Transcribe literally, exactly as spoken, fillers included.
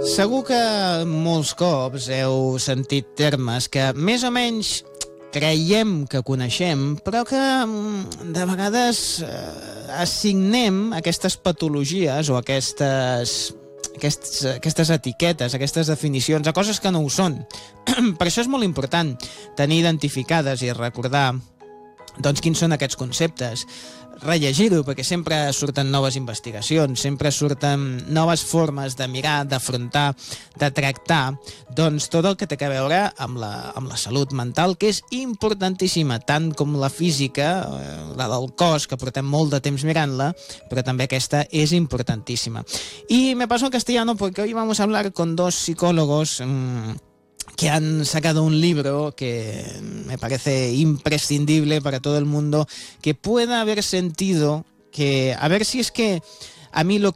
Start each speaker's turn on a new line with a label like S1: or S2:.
S1: Segur que molts cops heu sentit termes que més o menys creiem que coneixem, però que de vegades eh, assignem aquestes patologies o aquestes, aquests, aquestes etiquetes, aquestes definicions a coses que no ho són. Per això és molt important tenir identificades i recordar doncs, quins són aquests conceptes. Rellegir-ho, perquè sempre surten noves investigacions, sempre surten noves formes de mirar, d'afrontar, de tractar, doncs tot el que té a veure amb la, amb la salut mental, que és importantíssima, tant com la física, la del cos, que portem molt de temps mirant-la, però també aquesta és importantíssima. Y me paso en castellano porque hoy vamos a hablar con dos psicólogos mmm, que han sacado un libro que me parece imprescindible para todo el mundo, que pueda haber sentido, que a ver si es que a mí lo